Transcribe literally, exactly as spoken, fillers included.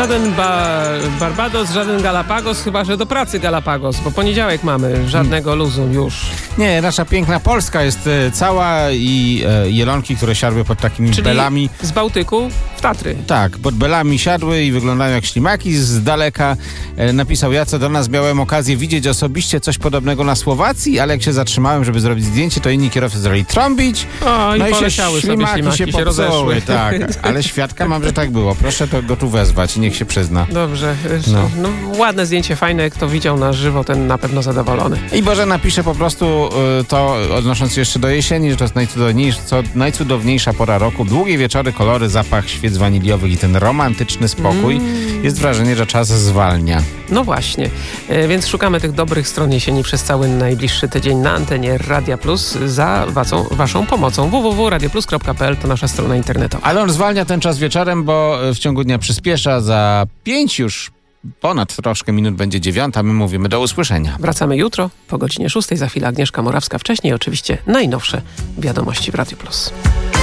żaden ba- Barbados, żaden Galapagos, chyba że do pracy Galapagos, bo poniedziałek mamy, żadnego luzu już. Nie, nasza piękna Polska jest e, cała i e, jelonki, które siadły pod takimi Czyli belami. z Bałtyku w Tatry. Tak, pod belami siadły i wyglądają jak ślimaki z daleka. E, napisał Jacek do nas, miałem okazję widzieć osobiście coś podobnego na Słowacji, ale jak się zatrzymałem, żeby zrobić zdjęcie, to inni kierowcy zaczęli trąbić. O, i no i się poleciały sobie ślimaki, ślimaki, się się popsuły. rozeszły. Tak, ale świadka mam, że tak było. Proszę to go tu wezwać i niech się przyzna. Dobrze. No. No, ładne zdjęcie, fajne. Kto widział na żywo, ten na pewno zadowolony. I Bożena pisze po prostu y, to, odnosząc się jeszcze do jesieni, że to jest najcudowniejsza, co, najcudowniejsza pora roku. Długie wieczory, kolory, zapach świec waniliowych i ten romantyczny spokój. Mm. Jest wrażenie, że czas zwalnia. No właśnie. E, więc szukamy tych dobrych stron jesieni przez cały najbliższy tydzień na antenie Radia Plus za waszą, waszą pomocą. w w w kropka radioplus kropka p l to nasza strona internetowa. Ale on zwalnia ten czas wieczorem, bo w ciągu dnia przyspiesza. Za pięć już ponad troszkę minut będzie dziewiąta. My mówimy do usłyszenia. Wracamy jutro po godzinie szóstej. Za chwilę Agnieszka Morawska. Wcześniej oczywiście najnowsze wiadomości w Radiu Plus.